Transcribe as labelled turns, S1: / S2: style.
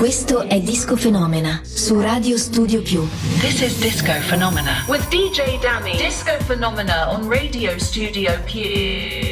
S1: Questo è Disco Fenomena su Radio Studio Più.
S2: This is Disco Phenomena
S3: with DJ Dammy. Disco Phenomena on Radio Studio Più.